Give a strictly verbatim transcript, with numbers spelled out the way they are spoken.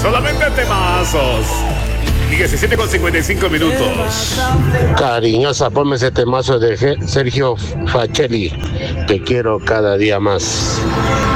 Solamente temazos. diecisiete con cincuenta y cinco minutos. Cariñosa, ponme ese temazo de Sergio Facelli. Te quiero cada día más.